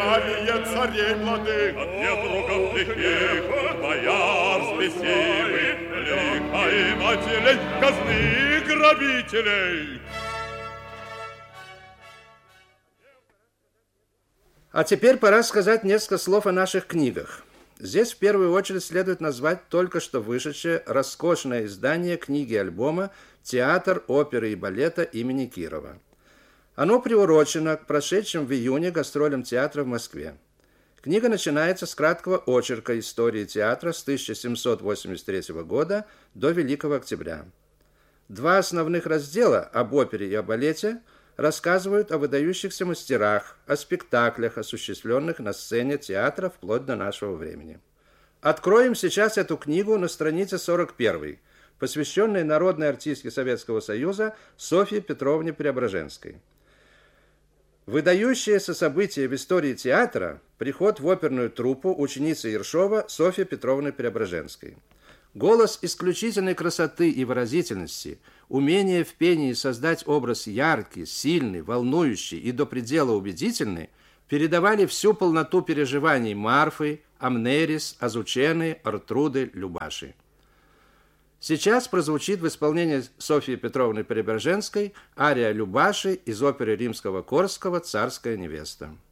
здравия царей младых, от недругов лихих, бояр спесивых, лихаимателей, казны грабителей. А теперь пора сказать несколько слов о наших книгах. Здесь в первую очередь следует назвать только что вышедшее роскошное издание книги-альбома «Театр оперы и балета имени Кирова». Оно приурочено к прошедшим в июне гастролям театра в Москве. Книга начинается с краткого очерка истории театра с 1783 года до Великого Октября. Два основных раздела об опере и о балете рассказывают о выдающихся мастерах, о спектаклях, осуществленных на сцене театра вплоть до нашего времени. Откроем сейчас эту книгу на странице 41, посвященной народной артистке Советского Союза Софье Петровне Преображенской. Выдающееся событие в истории театра – приход в оперную труппу ученицы Ершова Софьи Петровны Преображенской. Голос исключительной красоты и выразительности, умение в пении создать образ яркий, сильный, волнующий и до предела убедительный передавали всю полноту переживаний Марфы, Амнерис, Азучены, Артруды, Любаши. Сейчас прозвучит в исполнении Софьи Петровны Преображенской ария Любаши из оперы Римского-Корского «Царская невеста».